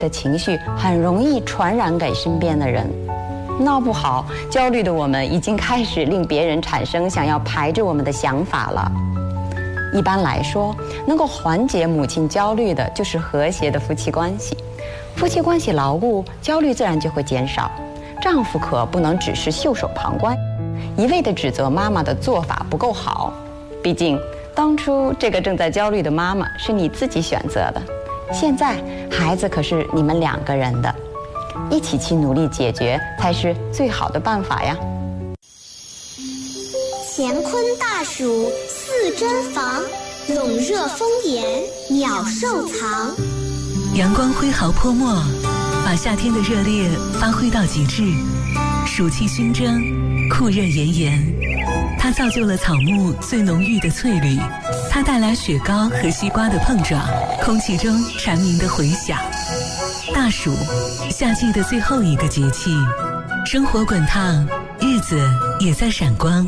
的情绪很容易传染给身边的人。闹不好，焦虑的我们已经开始令别人产生想要排斥我们的想法了。一般来说，能够缓解母亲焦虑的就是和谐的夫妻关系。夫妻关系牢固，焦虑自然就会减少。丈夫可不能只是袖手旁观，一味地指责妈妈的做法不够好。毕竟，当初这个正在焦虑的妈妈是你自己选择的，现在孩子可是你们2个人的，一起去努力解决才是最好的办法呀。 乾坤大暑4针房，笼热风檐鸟兽藏。 阳光挥毫泼墨，把夏天的热烈发挥到极致。暑气熏蒸，酷热炎炎，它造就了草木最浓郁的翠绿，它带来雪糕和西瓜的碰撞，空气中蝉鸣的回响。大暑，夏季的最后一个节气，生活滚烫，日子也在闪光。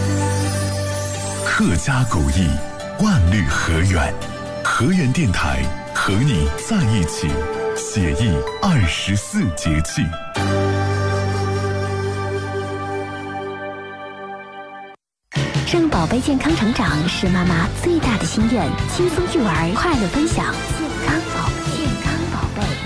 客家古意，万绿河源，河源电台和你在一起，写意24节气。 让宝贝健康成长是妈妈最大的心愿，轻松育儿，快乐分享，健康宝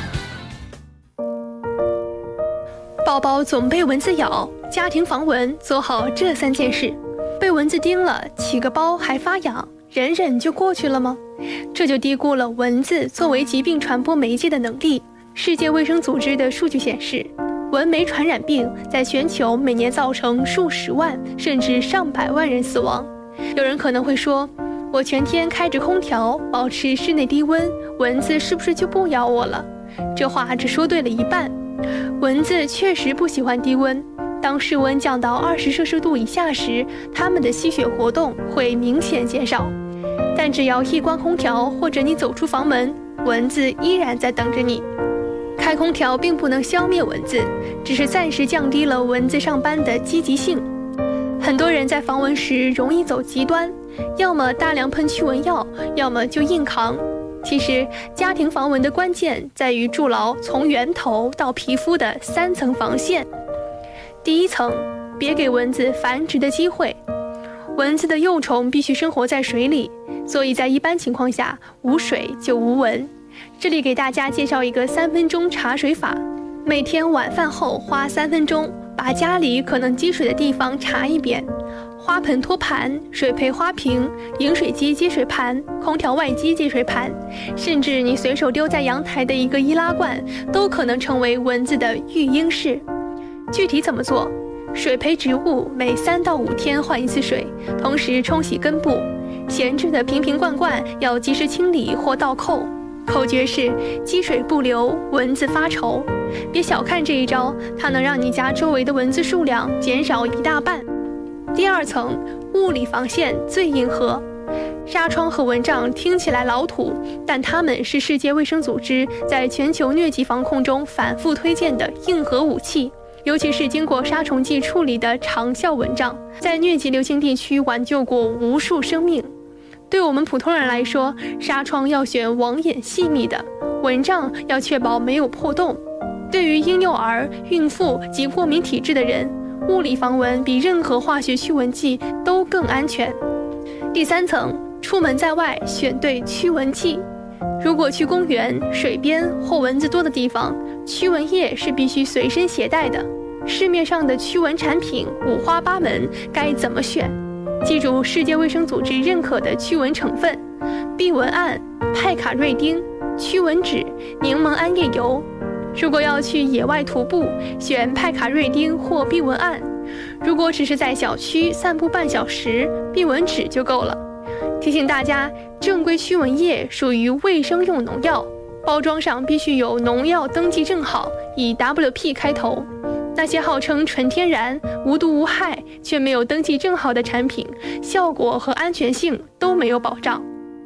贝。 宝宝总被蚊子咬，家庭防蚊做好这3件事。被蚊子叮了，起个包还发痒，忍忍就过去了吗？这就低估了蚊子作为疾病传播媒介的能力。世界卫生组织的数据显示，蚊媒传染病在全球每年造成数十万甚至上百万人死亡。有人可能会说，我全天开着空调，保持室内低温，蚊子是不是就不咬我了？这话只说对了一半。蚊子确实不喜欢低温，当室温降到20摄氏度以下时，它们的吸血活动会明显减少。但只要一关空调，或者你走出房门，蚊子依然在等着你。开空调并不能消灭蚊子，只是暂时降低了蚊子上班的积极性。很多人在防蚊时容易走极端，要么大量喷驱蚊药，要么就硬扛。其实家庭防蚊的关键在于筑牢从源头到皮肤的3层防线。第一层，别给蚊子繁殖的机会。蚊子的幼虫必须生活在水里，所以在一般情况下，无水就无蚊。这里给大家介绍一个3分钟茶水法。每天晚饭后花3分钟，把家里可能积水的地方查一遍。花盆托盘、水培花瓶、饮水机接水盘、空调外机接水盘，甚至你随手丢在阳台的一个易拉罐，都可能成为蚊子的育婴室。具体怎么做？水培植物每3到5天换一次水，同时冲洗根部。闲置的瓶瓶罐罐要及时清理或倒扣。口诀是积水不流，蚊子发愁。别小看这一招，它能让你家周围的蚊子数量减少1大半。第2层，物理防线最硬核。纱窗和蚊帐听起来老土，但它们是世界卫生组织在全球疟疾防控中反复推荐的硬核武器。尤其是经过杀虫剂处理的长效蚊帐，在疟疾流行地区挽救过无数生命。对我们普通人来说，纱窗要选网眼细密的，蚊帐要确保没有破洞。对于婴幼儿、孕妇及过敏体质的人，物理防蚊比任何化学驱蚊剂都更安全。第3层，出门在外选对驱蚊剂。如果去公园、水边或蚊子多的地方，驱蚊液是必须随身携带的。市面上的驱蚊产品五花八门，该怎么选？记住世界卫生组织认可的驱蚊成分：避蚊胺、派卡瑞丁、驱蚊酯、柠檬桉叶油。如果要去野外徒步，选派卡瑞丁或避蚊胺；如果只是在小区散步半小时，避蚊酯就够了。提醒大家，正规驱蚊液属于卫生用农药，包装上必须有农药登记证号，以 WP 开头。那些号称纯天然、无毒无害却没有登记证号的产品，效果和安全性都没有保障。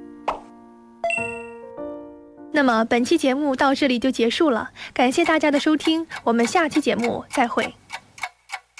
那么本期节目到这里就结束了，感谢大家的收听，我们下期节目再会。